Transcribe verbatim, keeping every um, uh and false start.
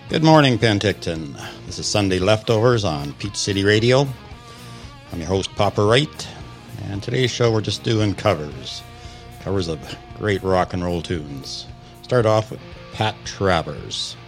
Good morning, Penticton. This is Sunday Leftovers on Peach City Radio. I'm your host, Papa Wright, and today's show we're just doing covers. Covers of great rock and roll tunes. Start off with Pat Travers.